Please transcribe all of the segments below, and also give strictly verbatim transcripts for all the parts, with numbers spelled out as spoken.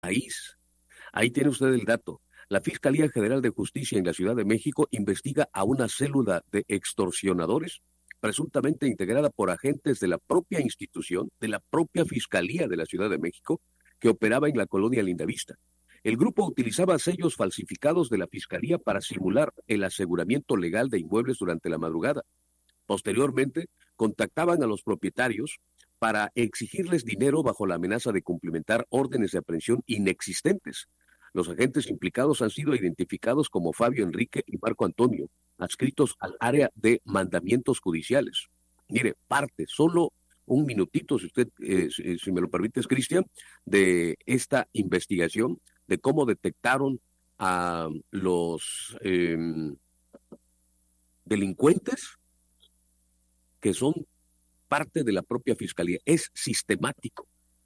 país. Ahí tiene usted el dato. La Fiscalía General de Justicia en la Ciudad de México investiga a una célula de extorsionadores presuntamente integrada por agentes de la propia institución, de la propia Fiscalía de la Ciudad de México, que operaba en la colonia Lindavista. El grupo utilizaba sellos falsificados de la Fiscalía para simular el aseguramiento legal de inmuebles durante la madrugada. Posteriormente, contactaban a los propietarios para exigirles dinero bajo la amenaza de cumplimentar órdenes de aprehensión inexistentes. Los agentes implicados han sido identificados como Fabio Enrique y Marco Antonio, adscritos al área de mandamientos judiciales. Mire, parte, solo un minutito, si usted, eh, si, si me lo permites, Cristian, de esta investigación, de cómo detectaron a los eh, delincuentes que son parte de la propia Fiscalía. Es sistemático.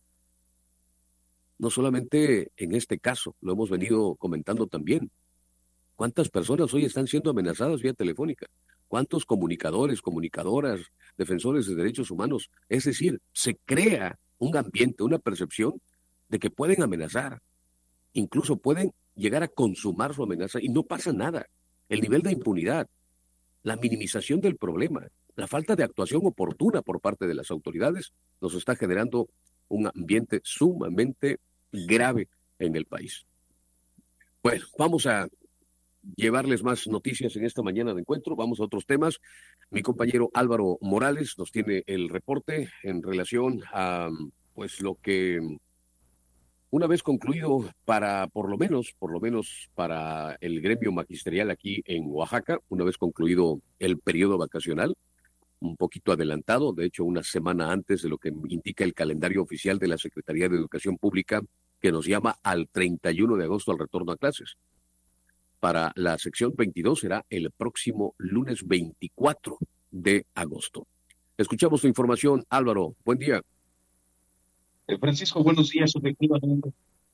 No solamente en este caso, lo hemos venido comentando también. ¿Cuántas personas hoy están siendo amenazadas vía telefónica? ¿Cuántos comunicadores, comunicadoras, defensores de derechos humanos? Es decir, se crea un ambiente, una percepción de que pueden amenazar, incluso pueden llegar a consumar su amenaza y no pasa nada. El nivel de impunidad, la minimización del problema, la falta de actuación oportuna por parte de las autoridades nos está generando un ambiente sumamente grave en el país. Bueno, vamos a llevarles más noticias en esta mañana de encuentro. Vamos a otros temas. Mi compañero Álvaro Morales nos tiene el reporte en relación a pues lo que una vez concluido para, por lo menos, por lo menos para el gremio magisterial aquí en Oaxaca, una vez concluido el periodo vacacional, un poquito adelantado, de hecho una semana antes de lo que indica el calendario oficial de la Secretaría de Educación Pública, que nos llama al treinta y uno de agosto al retorno a clases. Para la sección veintidós será el próximo lunes veinticuatro de agosto. Escuchamos tu información, Álvaro. Buen día. Francisco, buenos días. Efectivamente,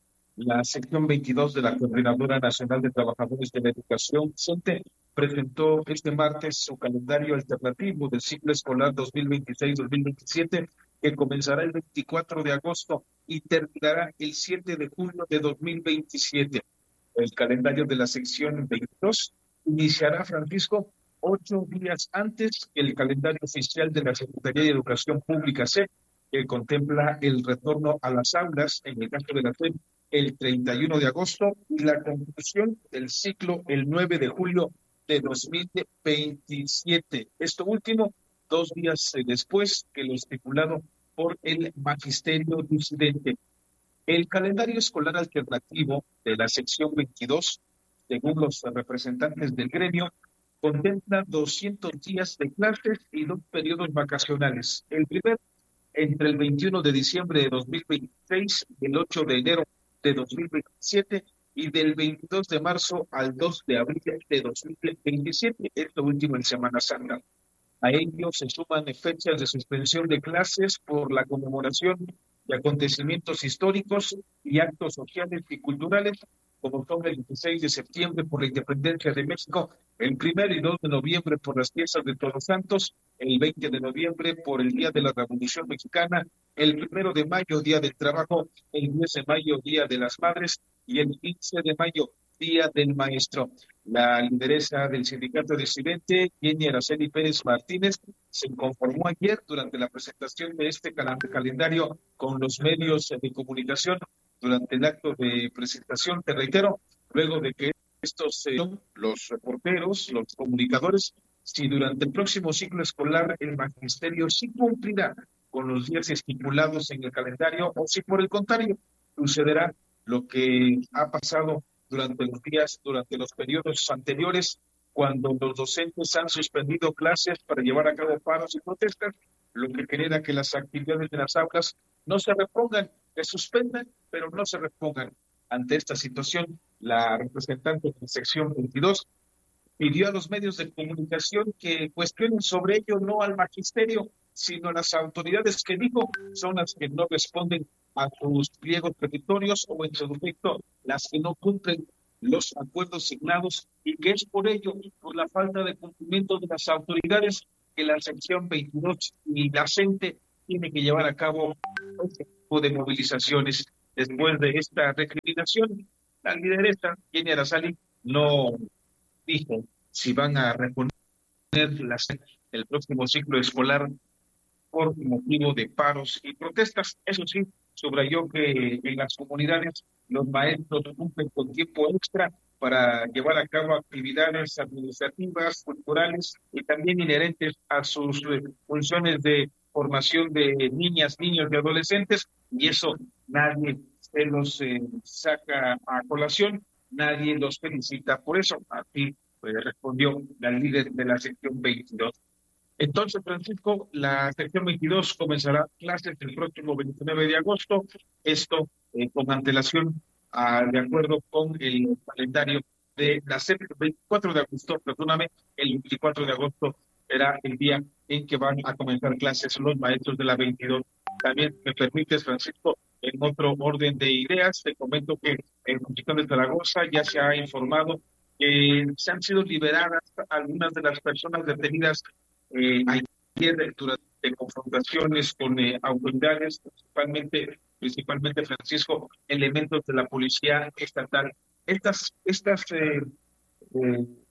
la sección veintidós de la Coordinadora Nacional de Trabajadores de la Educación, CENTE, presentó este martes su calendario alternativo del ciclo escolar dos mil veintiséis dos mil veintisiete, que comenzará el veinticuatro de agosto y terminará el siete de julio de dos mil veintisiete. El calendario de la sección veintidós iniciará, Francisco, ocho días antes que el calendario oficial de la Secretaría de Educación Pública, C E P, que contempla el retorno a las aulas, en el caso de la C E P, el treinta y uno de agosto, y la conclusión del ciclo el nueve de julio de dos mil veintisiete. Esto último, dos días después que lo estipulado por el magisterio disidente. El calendario escolar alternativo de la sección veintidós, según los representantes del gremio, contempla doscientos días de clases y dos periodos vacacionales. El primer, entre el veintiuno de diciembre de dos mil veintiséis y el ocho de enero de dos mil veintisiete, y del veintidós de marzo al dos de abril de dos mil veintisiete, esto último en Semana Santa. A ello se suman fechas de suspensión de clases por la conmemoración de acontecimientos históricos y actos sociales y culturales, como son el dieciséis de septiembre por la independencia de México, el primero y dos de noviembre por las fiestas de Todos Santos, el veinte de noviembre por el Día de la Revolución Mexicana, el primero de mayo, Día del Trabajo, el diez de mayo, Día de las Madres, y el quince de mayo, Día del Maestro. La lideresa del sindicato disidente, Jenny Araceli Pérez Martínez, se conformó ayer durante la presentación de este calendario con los medios de comunicación durante el acto de presentación. Te reitero, luego de que estos eh, los reporteros, los comunicadores, si durante el próximo ciclo escolar el magisterio sí cumplirá con los días estipulados en el calendario, o si por el contrario sucederá lo que ha pasado durante los días, durante los periodos anteriores, cuando los docentes han suspendido clases para llevar a cabo paros y protestas, lo que genera que las actividades de las aulas no se repongan, se suspendan, pero no se repongan. Ante esta situación, la representante de la sección veintidós pidió a los medios de comunicación que cuestionen sobre ello no al magisterio, sino a las autoridades que dijo son las que no responden a sus pliegos petitorios, o en su defecto las que no cumplen los acuerdos signados, y que es por ello, por la falta de cumplimiento de las autoridades, que la sección veintidós y la CENTE tiene que llevar a cabo este tipo de movilizaciones. Después de esta recriminación, la lideresa, Jenny Araceli, no dijo si van a reponer las, el próximo ciclo escolar por motivo de paros y protestas. Eso sí, subrayó que en las comunidades los maestros cumplen con tiempo extra para llevar a cabo actividades administrativas, culturales y también inherentes a sus eh, funciones de formación de niñas, niños y adolescentes, y eso nadie se los eh, saca a colación, nadie los felicita por eso. Así pues, respondió la líder de la sección veintidós. Entonces, Francisco, la sección veintidós comenzará clases el próximo veintinueve de agosto, esto eh, con antelación, a, de acuerdo con el calendario de la SEP, veinticuatro de agosto, perdóname, el veinticuatro de agosto será el día en que van a comenzar clases los maestros de la veintidós. También me permites, Francisco, en otro orden de ideas, te comento que en Constitución de Zaragoza ya se ha informado que se han sido liberadas algunas de las personas detenidas eh, ayer durante confrontaciones con eh, autoridades, principalmente, principalmente, Francisco, elementos de la policía estatal. Estas, estas eh, eh,